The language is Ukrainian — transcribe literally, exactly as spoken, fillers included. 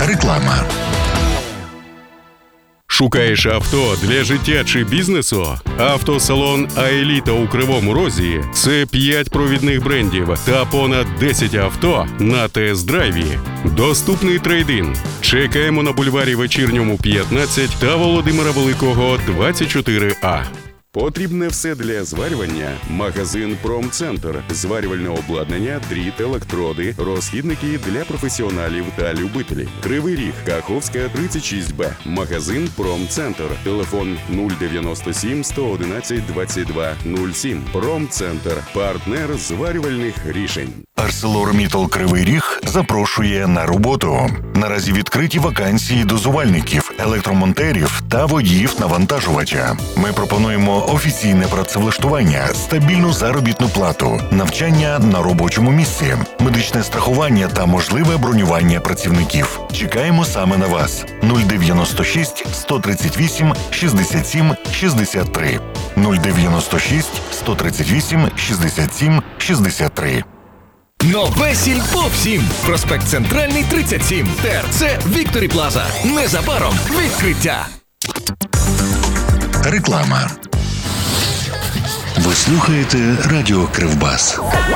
Реклама. Шукаєш авто для життя чи бізнесу? Автосалон «Аеліта» у Кривому Розі – це п'ять провідних брендів та понад десять авто на тест-драйві. Доступний трейд-ін. Чекаємо на бульварі Вечірньому, п'ятнадцять та Володимира Великого, двадцять чотири А. Потрібне все для зварювання. Магазин «Промцентр». Зварювальне обладнання, дріт, електроди, розхідники для професіоналів та любителів. Кривий Ріг, Каховська, тридцять шість Б. Магазин «Промцентр». Телефон нуль дев'яносто сім сто одинадцять двадцять два нуль сім. «Промцентр» – партнер зварювальних рішень. ArcelorMittal Кривий Ріг запрошує на роботу. Наразі відкриті вакансії дозувальників, електромонтерів та водіїв навантажувача. Ми пропонуємо офіційне працевлаштування, стабільну заробітну плату, навчання на робочому місці, медичне страхування та можливе бронювання працівників. Чекаємо саме на вас. нуль дев'яносто шість сто тридцять вісім шістдесят сім шістдесят три. нуль дев'яносто шість сто тридцять вісім шістдесят сім шістдесят три. Нове сільпо всім! Проспект Центральний, тридцять сім. ТРЦ Вікторі Плаза. Незабаром відкриття. Реклама. Ви слухаєте Радіо Кривбас.